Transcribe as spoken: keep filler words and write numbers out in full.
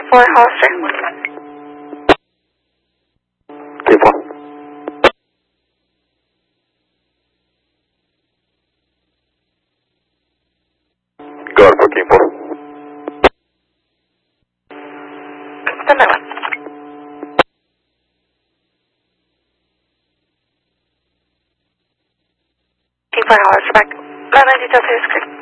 four, Hollister. King four. Guard for King four. Stand by one. King four, Hollister back. nine nine details here is clear.